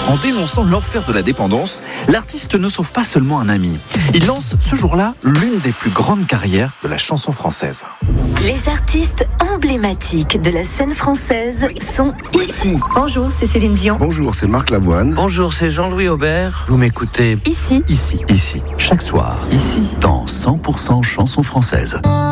En dénonçant l'enfer de la dépendance, l'artiste ne sauve pas seulement un ami. Il lance ce jour-là l'une des plus grandes carrières de la chanson française. Les artistes emblématiques de la scène française sont ici. Bonjour, c'est Céline Dion. Bonjour, c'est Marc Lavoine. Bonjour, c'est Jean-Louis Aubert. Vous m'écoutez Ici. Ici, chaque soir, ici, dans 100% chansons françaises.